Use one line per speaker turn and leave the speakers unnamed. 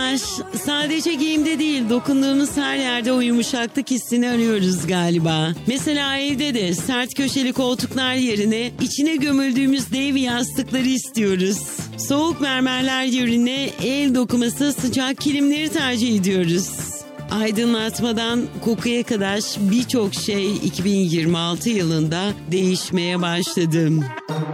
arkadaş, sadece giyimde değil, dokunduğumuz her yerde o yumuşaklık hissini arıyoruz galiba. Mesela evde de sert köşeli koltuklar yerine içine gömüldüğümüz dev yastıkları istiyoruz. Soğuk mermerler yerine el dokuması sıcak kilimleri tercih ediyoruz. Aydınlatmadan kokuya kadar birçok şey 2026 yılında değişmeye başladı.